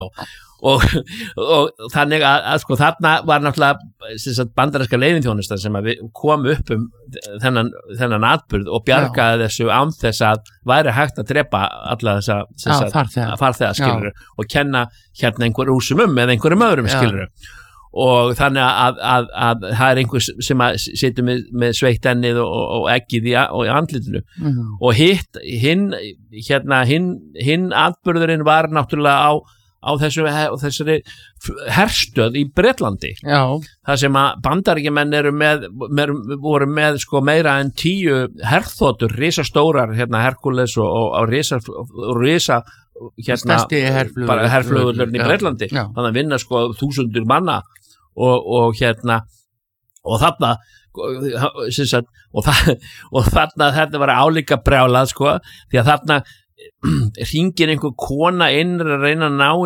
og þannig að sko þarna var náttúrulega bandaríska leyniþjónustan sem að kom upp þennan atburð og bjargaði þessu án þess að væri hægt að drepa alla þessa farþega skilur og kenna hérna einhver rúsum eða einhverjum öðrum skilur og þannig að það er einhver sem að situr með sveitt ennið og eggið í andlitinu og hinn atburðurinn var náttúrulega á þessari herstöð í Bretlandi þar sem að Bandaríkjamenn voru með sko meira en 10 herþotur, risastórar Hercules og risa herflugvöllurinn í Bretlandi þannig að vinna sko 1000 manna og þarna og þarna þetta var álíka brjálað sko því að þarna hringir einhver kona inn að reyna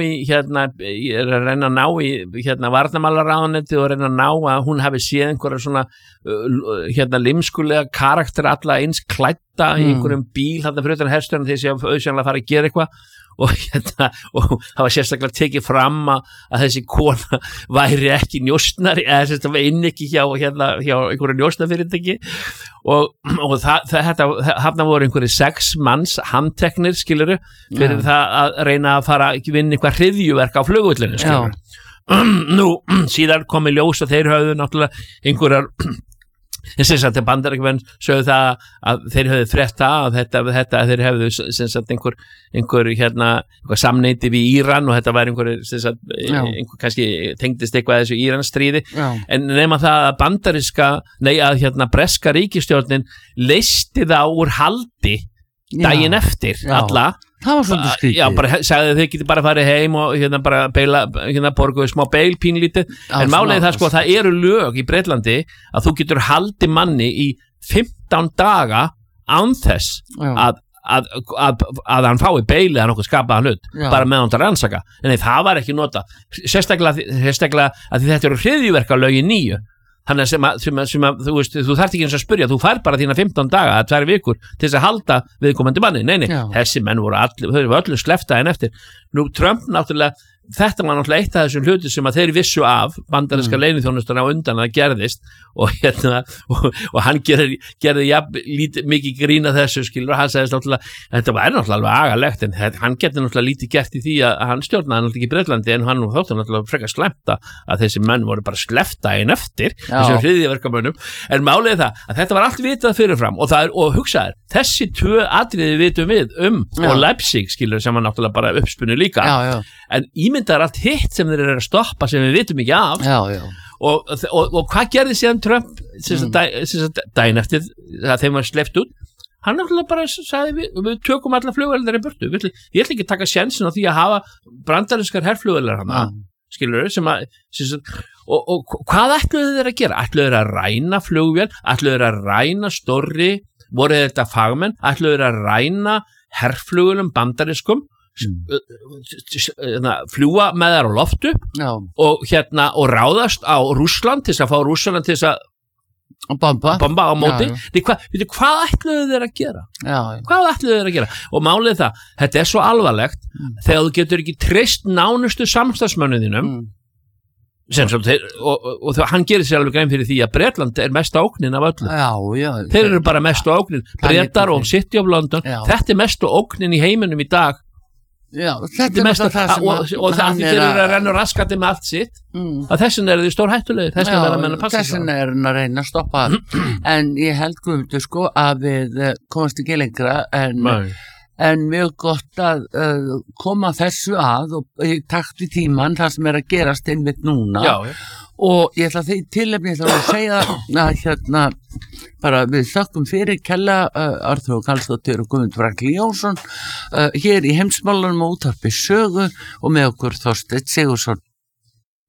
að ná í varnarmálaráðuneyti og reyna að ná að hún hafi séð einhverja svona limskulega karakter alla eins klædda í einhverjum bíl þarna fyrir utan herstöðuna því að auðsjánlega fara að gera eitthvað og það var sérstaklega tekið fram að þessi kona væri ekki njósnari eða inn ekki hjá einhverju njósnafyrirtæki og þarna voru einhverju 6 manns handteknir skiluru fyrir það að reyna að fara að vinna eitthvað hryðjuverk á flugvöllinu skiluru nú síðan kom í ljós að þeir höfðu náttúrulega einhverjar þess að Bandaríkjamenn sögðu það að þeir höfðu frétta að þetta þeir hefðu einhver samneyti við Íran og þetta var einhver kannski tengdist eitthvað þessu Íranstríði en nema það að breska ríkisstjórnin leysti það úr haldi daginn eftir alla það var svolítið skrítið bara sagði þau geti bara farið heim og bara borguðu smá beil pínlítið en málið það sko að það eru lög í Bretlandi að þú getur haldið manni í 15 daga án þess að hann fái beil eða nokkuð skapaðan hlut bara með hann til rannsaka en það var ekki nota sérstaklega að þetta eru hryðjuverkalögin 9 þannig sem að þú veist, þú þarft ekki eins að spyrja þú fær bara þína 15 daga eða 2 vikur til þess að halda viðkomandi manni nei, þessi menn voru öllum sleftaðin eftir nú Trump náttúrulega þetta var náttúrulega eitt af þessum hluti sem að þeir vissu af bandaríska leyniþjónustan á undan að gerðist og hann gerði mikið grín að þessu skilur og hann sagðist náttúrulega þetta var náttúrulega alveg agalegt en hann gerði náttúrulega lítið gert í því að hann stjórnaði náttúrulega ekki í Bretlandi en hann þótti náttúrulega frekar slæmt að þessi menn voru bara sleftaðin eftir þessum hryðjuverkamönnum en málið það að þetta var allt vitað fyrirfram og hugsaðir þessi 2 atriði vitum við og Leipzig skilur sem var náttúrulega bara uppspunni líka en ímyndaðar allt hitt sem þeir eru að stoppa sem við vitum ekki af og hvað gerði síðan Trump daginn eftir að þeim var sleppt út hann náttúrulega bara sagði við tökum alla flugvélar í burtu ég ætla ekki að taka sjensin á því að hafa bandarískar herflugvélar hann skilur og hvað ætluðu þeir að gera ætluðu þeir að ræna flugvél ætluðu þeir að ræna stórri voru þetta fagmenn ætluðu þeir að ræna herflugvélum bandarískum fljúa með þær á loftu og ráðast á Rússland til þess að fá Rússland til þess að bomba á móti hvað ætluðu þeir að gera og málið það, þetta er svo alvarlegt þegar þú getur ekki treyst nánustu samstarfsmönnum þínum og hann gerir sér alveg grein fyrir því að Bretland er mesta ógnin af öllu þeir eru bara mesta ógnin Bretar og City of London þetta er mesta ógnin í heiminum í dag þetta er mesta og það þeir eru að renna raskati með allt sitt að þessin eru því stór hættulegir þessin eru að reyna að stoppa en ég held Guðmundur sko að við komast ekki lengra en mjög gott að koma þessu að og takt í tíman það sem er að gerast einmitt núna og ég ætla því tilefni ég ætla að segja að bara við þakkum fyrir kella Arþrúður Karlsdóttir og Guðmundur Franklín Jónsson hér í Heimsmálunum og útvarpi Sögu og með okkur Þorsteinn Sigurðsson